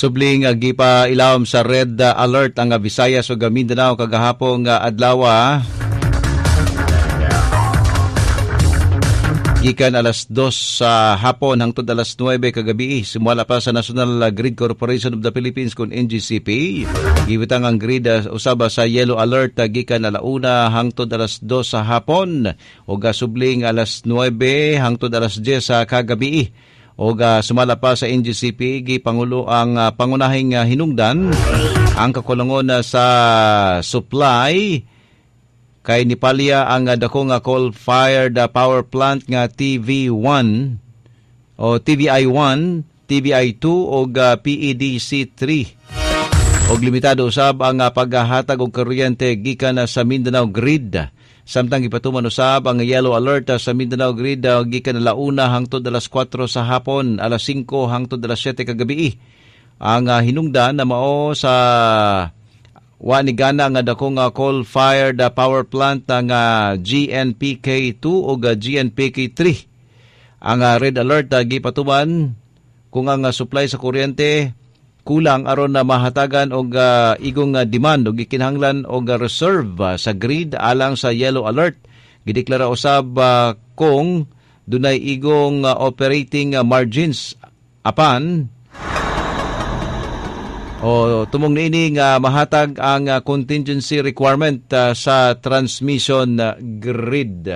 Subling gipa ilawom sa red alert ang Visayas ug Mindanao kagahapong adlaw. Gikan alas 2 sa hapon hangtod alas 9 kagabi simula pa sa National Grid Corporation of the Philippines kun NGCP. Gibutang ang grid usaba sa yellow alert gikan alauna hangtod alas 2 sa hapon ug subling alas 9 hangtod alas 10 sa kagabi. O sumala pa sa NGCP, gipangulo ang pangunahing hinungdan ang kakulangon sa supply kay nipalya ang dako nga coal-fired power plant nga TV1 o TVI1, TVI2 o PEDC3. Og limitado usab ang paghahatag og kuryente gikan sa Mindanao Grid. Samtang ipatuman usab ang yellow alert sa Mindanao Grid gikan alauna hangtod alas 4 sa hapon, alas 5 hangtod alas 7 kagabi. Ang hinungdan na mao sa wanigana nga dako nga coal-fired power plant nga GNPK2 o GNPK3. Ang red alert gipatuman kung ang supply sa kuryente kulang aron na mahatagan og igong demand og gikinahanglan og reserve sa grid alang sa yellow alert. Gideklara usab kung dunay igong operating margins apan o tumong niini nga mahatag ang contingency requirement sa transmission grid.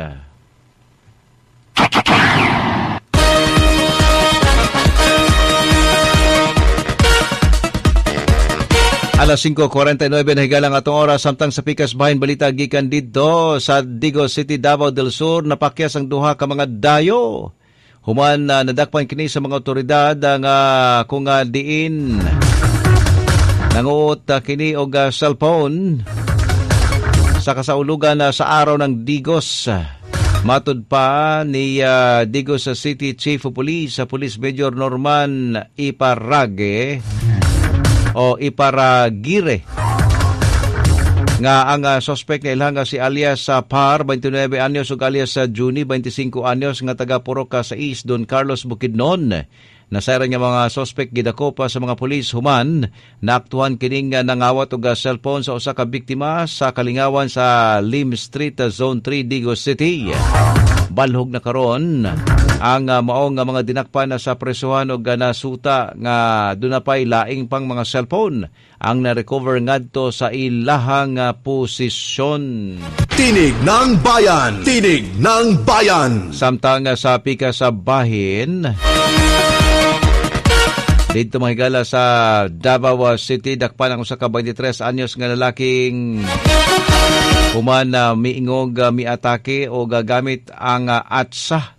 Alas 5:49 na higalang atong oras samtang sa pikas bahin balita gikan didto sa Digos City, Davao del Sur. Napakyas ang duha ka mga dayo. Human nadakpan kini sa mga otoridad nga kung diin nanguot kini og cellphone sa kasaulugan sa araw ng Digos. Matud pa ni Digos City Chief of Police, Police Major Norman Iparrague o Iparagire nga ang suspect nga ilhang si alias Par, 29 anyos ug alias Juni, 25 anyos nga taga Poroca sa East Don Carlos, Bukidnon. Nasayra nga mga suspect gidako pa sa mga pulis human naaktuhan kining nangawat og cellphone sa usa ka biktima sa kalingawan sa Lim Street, Zone 3, Digos City. Balhog na karon ang maong nga mga dinakpan sa presuhan og nasuta nga dunapay laing pang mga cellphone ang na-recover ngadto sa ilahang posisyon. Tinig ng Bayan! Tinig ng Bayan! Samtang sa pika sa bahin, dito mahigala sa Davao City, dakpan ang usa ka 23 anyos nga lalaking human na miingog miatake o gagamit ang atsa.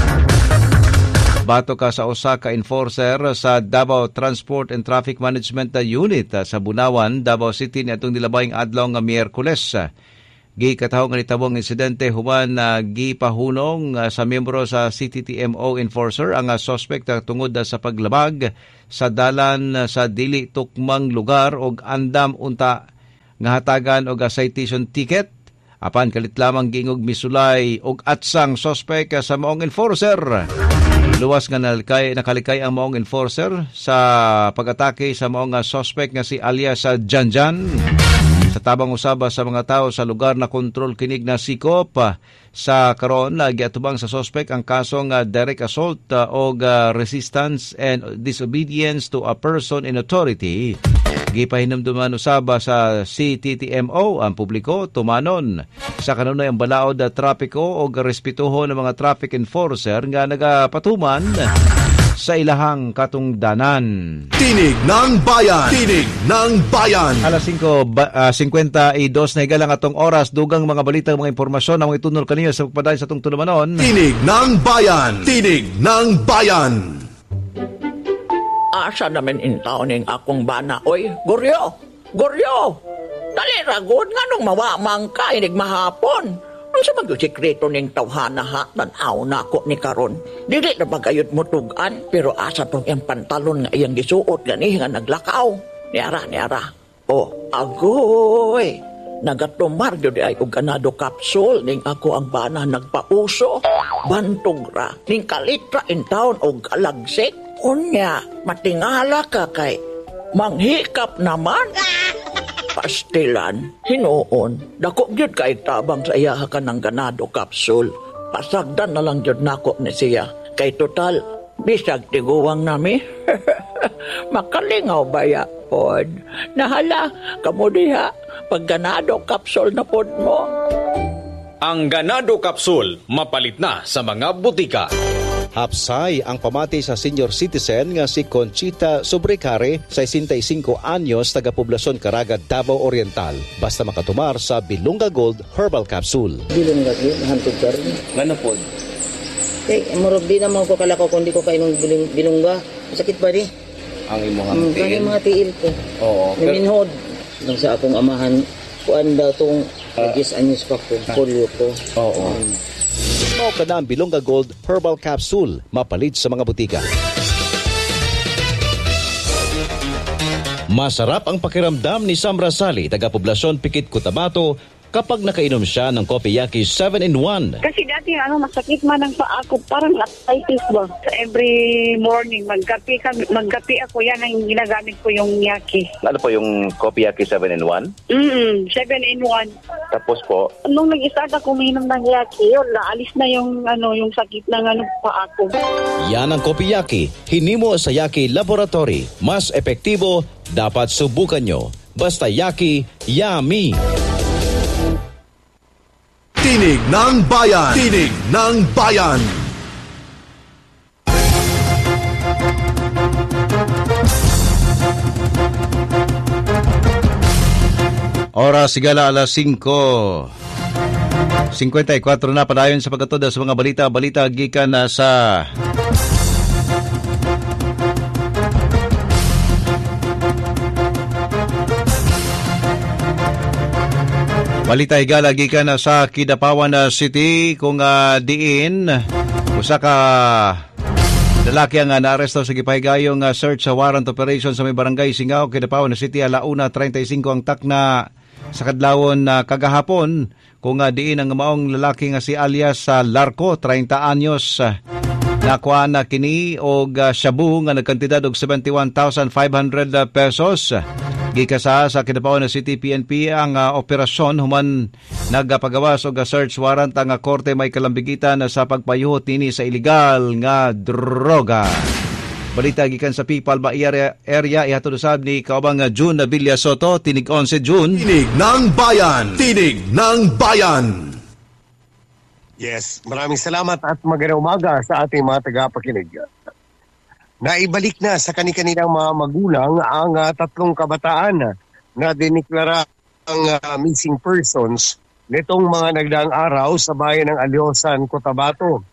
Bato ka sa usa ka enforcer sa Davao Transport and Traffic Management Unit sa Bunawan, Davao City niadtong nilabayng adlaw nga Miyerkules. Gikataho nga nitabong insidente human gipahunong sa miyembro sa CTTMO enforcer ang suspect tungod sa paglabag sa dalan sa dili tukmang lugar og andam unta nga hatagan og citation ticket. Apan kalit lamang giingog misulay og atsang suspect sa maong enforcer. Luwas nga nakalikay ang maong enforcer sa pag-atake sa maong suspect nga si alias Janjan. Sa tabang usaba sa mga tao sa lugar na kontrol kinig na sikop sa karon giatubang sa suspect ang kasong direct assault o resistance and disobedience to a person in authority. Gipahinumduman usaba sa CTTMO ang publiko tumanon sa kanunay ang balaod trapiko o respetuho ng mga traffic enforcer nga nagapatuman sa ilahang katungdanan. Tinig ng Bayan! Tinig ng Bayan! Alas 5:52 na higalang atong oras. Dugang mga balita, mga impormasyon na mga itunol kanina sa pagpadayon sa itong tulumanon. Tinig ng Bayan! Tinig ng Bayan! Asa namin intawning akong bana. Oy, Goryo! Goryo! Dali ragod nga nung mawamang ka inig mahapon. Ano sa mag-sikreto ning tawhana ha, tanaw na ako ni karon. Dili na magayod mo tugan, pero asa tong iyang pantalon nga iyang gisuot gani nga naglakaw. Niara. O, agoy! Nagatumar yun ay og ganado kapsul ning ako ang bana nagpauso. Bantog ra, ning kalitra in town og alagsik. Unya, matingala ka kay Manghikap naman. Pastilan, hinuon, dako gyud kay tabang sa iya ka ng ganado kapsul. Pasagdan na lang gyud nako ni siya. Kay total, bisag tiguwang nami. Makalingaw ba ya pod? Nahala, kamo diha, pag ganado kapsul na pod mo. Ang ganado kapsul, mapalit na sa mga butika. Hapsay ang pamati sa senior citizen nga si Conchita Sobrecare, 65 anyos, taga-poblasyon Caraga, Davao Oriental. Basta makatumar sa Bilunga Gold Herbal Capsule. Bilunga Gold, hantod ka rin. Ano po? Murag di naman ko kalakaw kundi ko kainong bilungga. Sakit ba di? Ang imong tiil? Mga tiil ko. Oo. Naminhod. Nang sa akong amahan, kuan daw itong anyos pa ko, polio ko. Oo. Mao ka na ang Bilunga Gold Herbal Capsule, mapalit sa mga butika. Masarap ang pakiramdam ni Sam Rasali, taga-poblasyon Pikit, Cotabato, kapag nakainom siya ng Kopiyaki 7-in-1. Kasi dati masakit man ang paa ko, parang arthritis ba. So every morning magkape ako, yan ang ginagamit ko yung yaki. Ano po yung Kopiyaki 7-in-1? 7-in-1. Tapos po? Nung nag-start ako uminom ng yaki, naalis na yung sakit ng paa ko. Yan ang Kopiyaki, hinimo sa Yaki Laboratory. Mas epektibo, dapat subukan nyo. Basta Yaki, yummy! Tinig ng Bayan. Tinig ng Bayan. Oras sigala alas 5:54 na padayon sa pagkatod sa mga balita gikan na sa balita higala gikan na sa Kidapawan City kung diin usa ka lalaki ang naaresto sa gipahigayong search warrant operation sa may barangay Singao, Kidapawan City, 1:35 ang takna sa kadlawon kagahapon kung diin ang maong lalaki nga si alias Larco, 30 anyos. Nakuha na kini og shabu nga nagkantidad og 71,500 pesos. Gikasa sa Kidapawan City PNP ang operasyon human nagpagawas og search warrant ang korte may kalambigitan sa pagpayuhot nini sa illegal nga droga. Balita gikan sa Pipalba area ihatod usab ni kaubang June Villa Soto, Tinig 11 June. Tinig ng Bayan. Tinig ng Bayan. Yes, maraming salamat at magandang umaga sa ating mga tagapakinig. Naibalik na sa kanilang mga magulang ang tatlong kabataan na diniklara ang missing persons nitong mga nagdaang araw sa bayan ng Alyosan, Cotabato.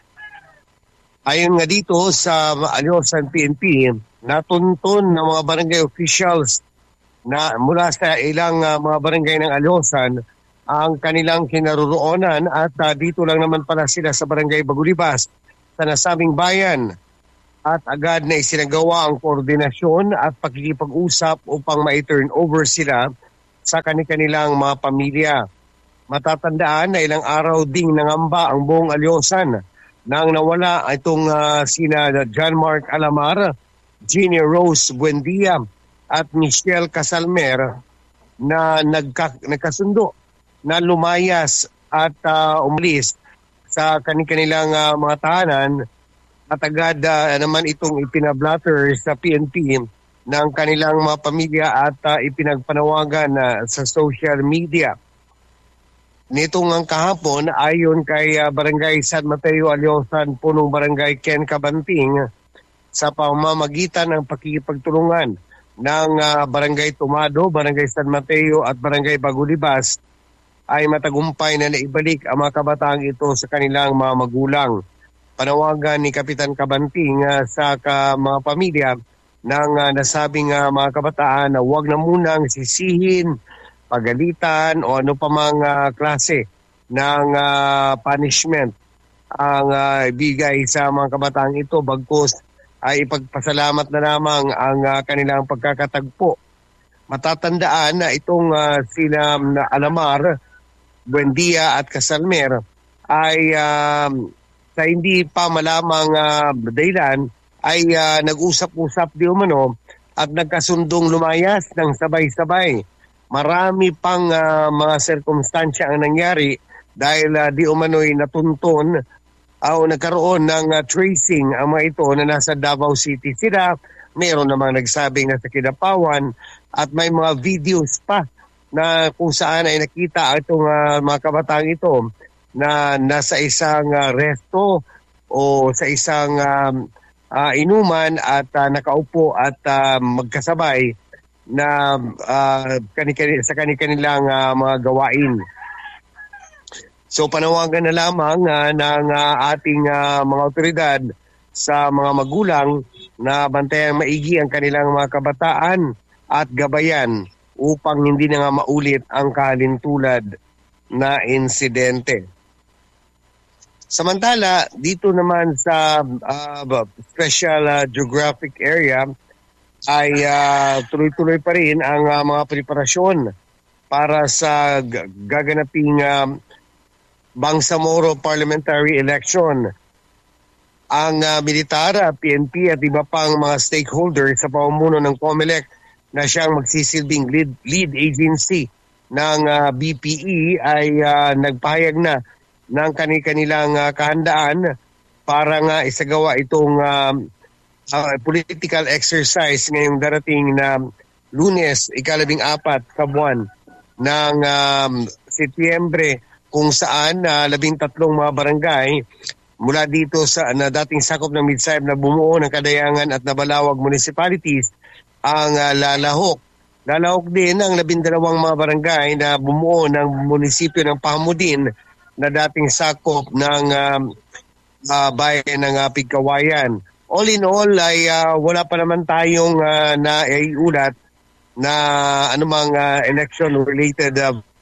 Ayon nga dito sa Alyosan PNP, natuntun ng mga barangay officials na mula sa ilang mga barangay ng Alyosan ang kanilang kinaroroonan at dito lang naman pala sila sa barangay Bagulibas sa nasabing bayan. At agad na isinagawa ang koordinasyon at pakikipag-usap upang ma-turn over sila sa kanilang mga pamilya. Matatandaan na ilang araw ding nangamba ang buong Alyosan nang nawala itong sina John Mark Alamar, Jeannie Rose Buendia at Michelle Casalmer na nagkasundo na lumayas at umalis sa kanilang mga tahanan. At agad naman itong ipinablatter sa PNP ng kanilang mga pamilya at ipinagpanawagan sa social media. Nitong ang kahapon, ayon kay Barangay San Mateo Alyosan, punong Barangay Ken Cabanting, sa pamamagitan ng pakikipagtulungan ng Barangay Tumado, Barangay San Mateo at Barangay Bagulibas, ay matagumpay na naibalik ang mga kabataang ito sa kanilang mga magulang. Panawagan ni Kapitan Cabanting sa mga pamilya ng nasabing mga kabataan na huwag na munang sisihin, pagalitan o ano pa mga klase ng punishment ang ibigay sa mga kabataang ito, bagkus ay ipagpasalamat na lamang ang kanilang pagkakatagpo. Matatandaan na itong sila Alamar, Buendia at Casalmer ay sa hindi pa malamang dahilan ay nag-usap-usap di umano at nagkasundong lumayas ng sabay-sabay. Marami pang mga sirkumstansya ang nangyari dahil di umano'y natuntun o nagkaroon ng tracing ang mga ito na nasa Davao City sila. Meron namang nagsabing nasa Kidapawan at may mga videos pa na kung saan ay nakita itong mga kabataan ito na nasa isang resto o sa isang inuman at nakaupo at magkasabay na sa kanilang mga gawain. So panawagan na lamang ng ating mga otoridad sa mga magulang na bantayang maigi ang kanilang mga kabataan at gabayan upang hindi na nga maulit ang kalintulad na insidente. Samantala, dito naman sa Special Geographic Area ay tuloy-tuloy pa rin ang mga preparasyon para sa gaganaping Bangsamoro Parliamentary Election. Ang militar, PNP at iba pang mga stakeholders sa pamumuno ng COMELEC na siyang magsisilbing lead agency ng BPE ay nagpahayag na ng kanilang kahandaan para nga isagawa itong political exercise ngayong darating na Lunes, 14 sa buwan ng Setyembre, kung saan 13 mga barangay mula dito sa dating sakop ng Midsayab na bumuo ng Kadayangan at Nabalawag municipalities ang lalahok. Lalahok din ang 12 mga barangay na bumuo ng munisipyo ng Pahmudin na dating sakop ng bayan ng Pigkawayan. All in all ay wala pa naman tayong naiulat na anumang election-related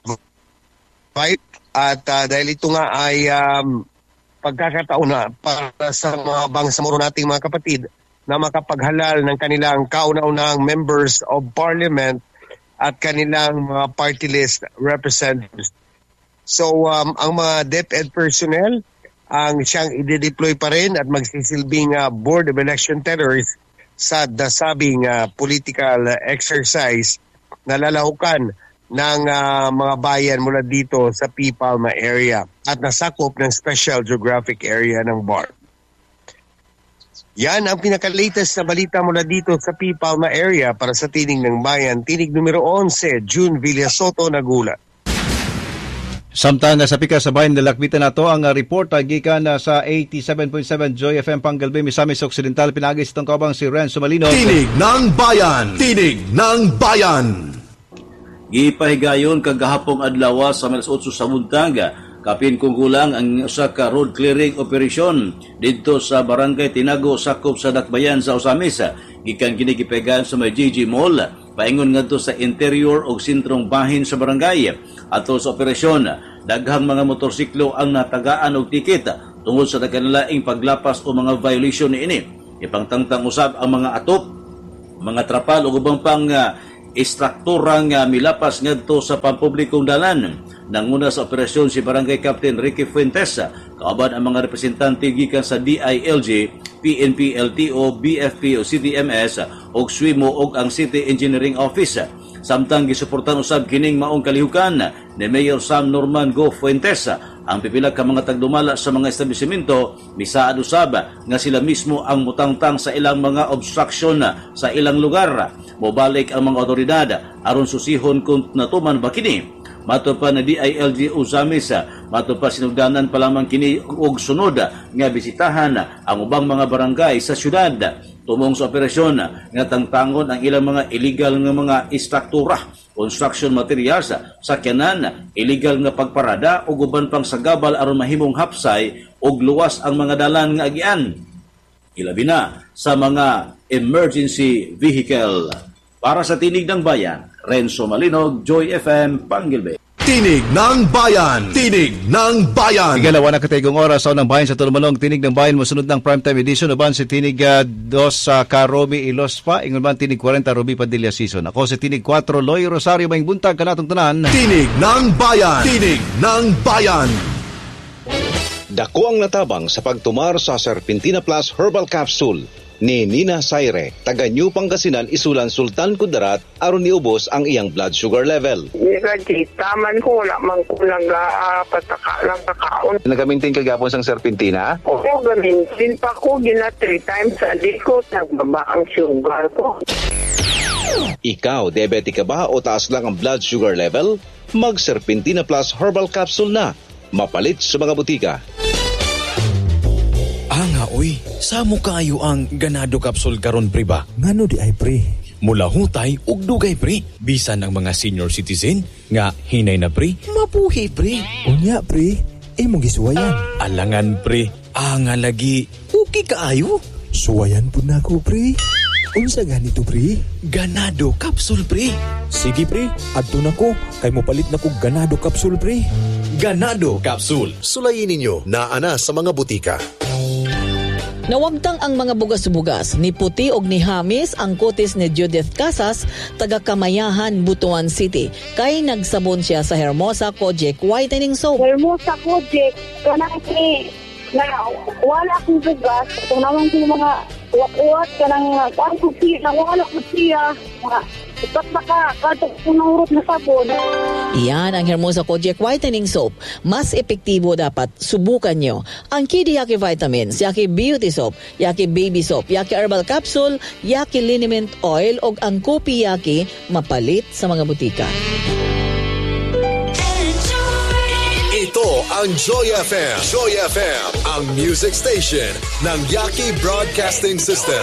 fight at dahil ito nga ay pagkakataon na para sa mga Bangsamoro nating mga kapatid na makapaghalal ng kanilang kauna-unahang members of parliament at kanilang mga party list representatives. So ang mga DepEd personnel ang siyang i-deploy pa rin at magsisilbing Board of Election Tellers sa nasabing political exercise na lalahukan ng mga bayan mula dito sa P. Palma area at nasakop ng Special Geographic Area ng BAR. Yan ang pinaka-latest na balita mula dito sa P. Palma area para sa Tinig ng Bayan. Tinig numero 11, June Villasoto, Nagulat. Samtang sa pika sa bayan nalakbitan nato ang report gikan sa 87.7 Joy FM Pangalbe, Misamis Occidental. Pinagis itong kabang si Renzo Malino. Tinig ng Bayan! Tinig ng Bayan! Gipahigayon kagahapong adlaw sa alas 8 sa buntaga. Kapin kung kulang ang usa ka road clearing operation dito sa Barangay Tinago, sakop sa Dakbayan sa Osamis. Gikan kini gipegan sa may GG Mall. Paingon ngadto sa interior o sentrong bahin sa barangay. Ato sa operasyon, daghang mga motorsiklo ang natagaan og tiket tungod sa daghang paglapas o mga violation niini. Ipangtangtang usab ang mga atop, mga trapal o ubang pang istrukturang milapas ngadto sa pampublikong dalan. Nanguna sa operasyon si Barangay Captain Ricky Fuentes, kauban ang mga representante gikan sa DILG, PNP, LTO, BFP o CTMS og SWIMO og ang City Engineering Office. Samtang gisuportan usab kining maong kalihukan ni Mayor Sam Norman Go Fuentes ang pipila ka mga tagdumala sa mga establishmento, misaad usab nga sila mismo ang mutangtang sa ilang mga obstruction sa ilang lugar. Mobalik ang mga otoridad aron susihon kung natuman ba kini. Mato pa na DILG Usamis, mato pa sinugdanan pa lamang kini og sunod nga bisitahan ang ubang mga barangay sa syudad. Tumong sa operasyon nga tangtangon ang ilang mga illegal nga mga istruktura, construction materials, sakyanan, illegal nga pagparada o uban pang sagabal aron mahimong hapsay og luwas ang mga dalan nga agian. Ilabi na sa mga emergency vehicle. Para sa Tinig ng Bayan, Renzo Malinog, Joy FM, Pangalbe. Tinig ng Bayan! Tinig ng Bayan! Igalawa na katigong oras sa unang bayan sa Tulumalong. Tinig ng Bayan, masunod ng primetime edition. Uban si Tinig 2 sa Karobi Ilospa. Ingon ba Tinig 40 Ruby Padilla Season. Ako si Tinig 4 Loy Rosario Maing Buntag kanatong tanan. Tinig ng Bayan! Tinig ng Bayan! Dako ang natabang sa pagtumar sa Serpentina Plus Herbal Capsule. Ni Nina Saire, taga New Pangasinan, isulan Sultan Kudarat, aron niubos ang iyang blood sugar level. Taman ko, wala man ko pataka lang kakaon. Nagamintin kagapon sang serpentina? Oo, gamintin pa ko, 3 times a day ko, nagbaba ang sugar ko. Ikaw, diabetic ka ba o taas lang ang blood sugar level? Mag Serpentina Plus Herbal Capsule na. Mapalit sa mga butika. Nga oy, samo kaayo ang ganado kapsul karon pre ba? Ngano di ay pre? Mula hutay ug dugay pre. Bisan ang mga senior citizen nga hinay na pre, mabuhi pre. Unya pre, imong gisuwayan. Alangan pre, nga lagi okay kaayo. Suwayan pud nako pre. Unsa ganito pre? Ganado kapsul pre. Sige pre, adto nako kay mopalit nako ganado kapsul pre. Ganado kapsul. Sulayin ninyo na ana sa mga butika. Nawagtang ang mga bugas-bugas ni Puti og ni Hamis ang kutis ni Judith Casas, taga Kamayahan, Butuan City. Kay nagsabon siya sa Hermosa Kojic Whitening Soap. Hermosa Kojic, kanang na wala akong bugas. Kung naman yung mga uwat-uwat, kanang wala ko siya. Ipat na kato punurot na sabon. Iyan ang Hermosa Kojic Whitening Soap. Mas epektibo dapat subukan nyo. Ang Kidi Yaki Vitamins, Yaki Beauty Soap, Yaki Baby Soap, Yaki Herbal Capsule, Yaki Liniment Oil, o ang Kopi Yaki mapalit sa mga butika. Ito ang Joy FM. Joy FM, ang music station ng Yaki Broadcasting System.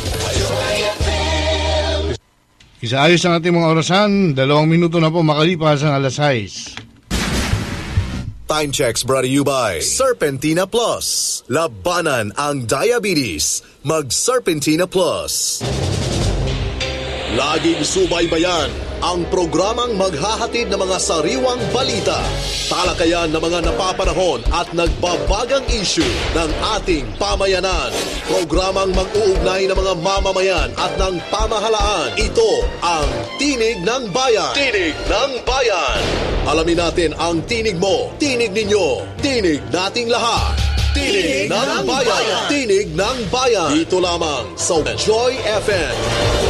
Isaayos ang ating mga orasan. 2 minuto na po makalipas ang 6:00. Time checks brought to you by Serpentina Plus. Labanan ang diabetes. Mag Serpentina Plus. Laging subaybayan ang programang maghahatid ng mga sariwang balita, talakayan ng mga napapanahon at nagbabagang issue ng ating pamayanan. Programang mag-uugnay ng mga mamamayan at ng pamahalaan. Ito ang Tinig ng Bayan. Tinig ng Bayan. Alamin natin ang tinig mo, tinig ninyo, tinig nating lahat. Tinig ng Bayan. Tinig ng Bayan. Dito lamang sa Joy FM.